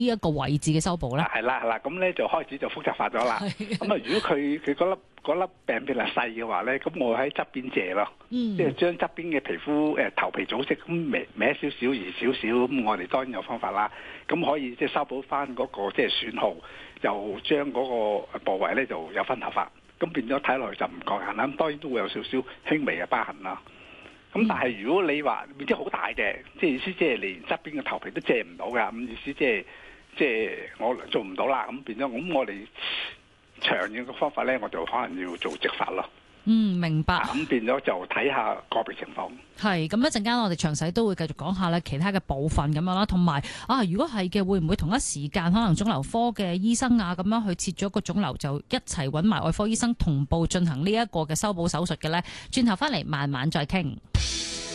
呢一個位置嘅修補咧？ 係啦，咁咧就開始就複雜化咗啦。咁啊，如果佢嗰粒病變係細嘅話咧，咁我喺側邊借咯，即係將側邊嘅皮膚頭皮組織咁歪少少、移少少，咁我哋當然有方法啦。咁可以即係修補翻嗰個即係損耗，又將嗰個部位咧就有分頭髮，咁變咗睇落去就唔覺眼啦。咁當然都會有少少輕微嘅疤痕啦。咁但係如果你話面積好大嘅，即係意思即係連側邊嘅頭皮都借唔到㗎，咁意思即係我做唔到啦。咁變咗，咁我哋長遠嘅方法咧，我就可能要做植髮咯。 明白。 咁變咗就睇下個別情況。 係咁，一陣間我哋詳細都會繼續講下咧其他嘅部分咁樣啦，同埋如果係嘅，會唔會同一時間可能腫瘤科嘅醫生咁樣去切咗個腫瘤，就一齊揾埋外科醫生同步進行呢一個嘅修補手術嘅咧？轉頭翻嚟慢慢再傾。